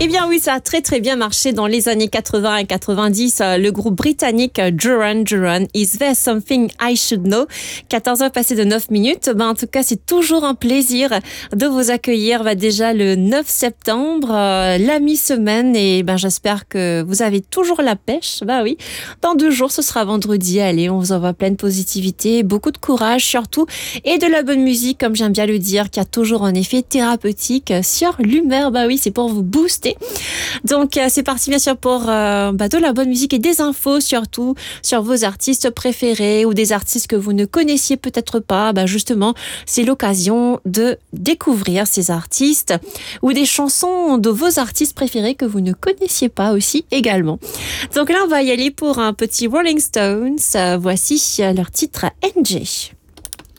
Eh bien oui, ça a très très bien marché dans les années 80 et 90. Le groupe britannique Duran Duran, Is There Something I Should Know? 14h passées de 9 minutes. En tout cas, c'est toujours un plaisir de vous accueillir déjà le 9 septembre, la mi-semaine. Et j'espère que vous avez toujours la pêche. Oui, dans 2 jours, ce sera vendredi. Allez, on vous envoie plein de positivité, beaucoup de courage surtout, et de la bonne musique, comme j'aime bien le dire, qui a toujours un effet thérapeutique sur l'humeur. Oui, c'est pour vous booster. Donc c'est parti bien sûr pour de la bonne musique et des infos surtout sur vos artistes préférés ou des artistes que vous ne connaissiez peut-être pas. Justement, c'est l'occasion de découvrir ces artistes ou des chansons de vos artistes préférés que vous ne connaissiez pas aussi également. Donc là, on va y aller pour un petit Rolling Stones. Voici leur titre NJ.